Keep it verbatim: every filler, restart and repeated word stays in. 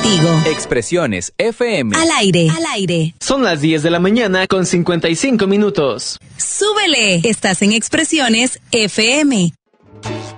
contigo. Expresiones F M. Al aire, al aire. Son las diez de la mañana con cincuenta y cinco minutos. ¡Súbele! Estás en Expresiones F M.